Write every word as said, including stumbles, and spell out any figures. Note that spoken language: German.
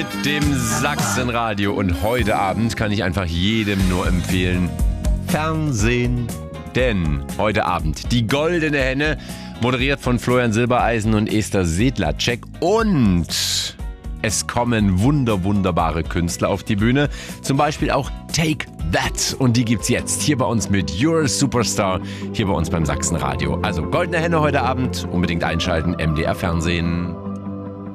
mit dem Sachsenradio. Und heute Abend kann ich einfach jedem nur empfehlen, Fernsehen. Denn heute Abend die Goldene Henne, moderiert von Florian Silbereisen und Esther Sedlacek. Und es kommen wunder, wunderbare Künstler auf die Bühne. Zum Beispiel auch Take That. Und die gibt's jetzt hier bei uns mit You're a Superstar, hier bei uns beim Sachsenradio. Also Goldene Henne heute Abend, unbedingt einschalten, M D R Fernsehen.